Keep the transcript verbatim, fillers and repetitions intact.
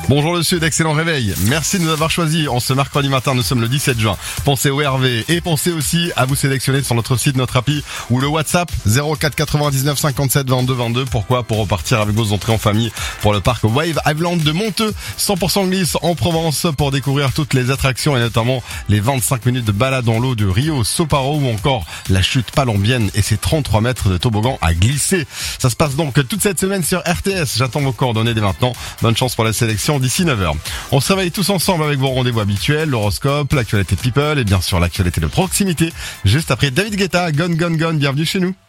Bonjour le Sud, excellent réveil. Merci de nous avoir choisis. En ce mercredi matin, nous sommes le dix-sept juin. Pensez au R V et pensez aussi à vous sélectionner sur notre site, notre appli ou le WhatsApp zéro quatre quatre-vingt-dix-neuf cinquante-sept vingt-deux vingt-deux. Pourquoi? Pour repartir avec vos entrées en famille pour le parc Wave Island de Monteux. cent pour cent glisse en Provence pour découvrir toutes les attractions et notamment les vingt-cinq minutes de balade dans l'eau de Rio Soparo ou encore la chute palombienne et ses trente-trois mètres de toboggan à glisser. Ça se passe donc toute cette semaine sur R T S. J'attends vos coordonnées dès maintenant. Bonne chance pour la sélection d'ici neuf heures. On se réveille tous ensemble avec vos rendez-vous habituels, l'horoscope, l'actualité people et bien sûr l'actualité de proximité. Juste après David Guetta, Gone Gone Gone, bienvenue chez nous.